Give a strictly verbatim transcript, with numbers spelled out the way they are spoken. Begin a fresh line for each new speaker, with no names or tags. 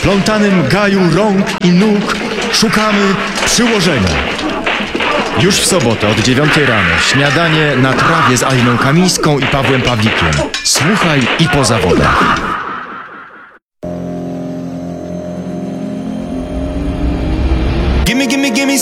plątanym gaju rąk i nóg szukamy przyłożenia. Już w sobotę od dziewiątej rano śniadanie na trawie z Aliną Kamińską i Pawłem Pawlikiem. Słuchaj i po zawodach.